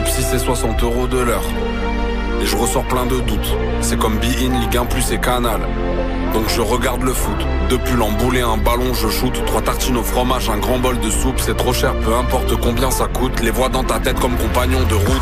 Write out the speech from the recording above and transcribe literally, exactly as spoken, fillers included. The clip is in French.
si c'est soixante euros de l'heure. Et je ressors plein de doutes. C'est comme Be-In, Ligue un plus et Canal. Donc je regarde le foot. Depuis l'emboulé, un ballon, je shoot. Trois tartines au fromage, un grand bol de soupe. C'est trop cher, peu importe combien ça coûte. Les vois dans ta tête comme compagnons de route.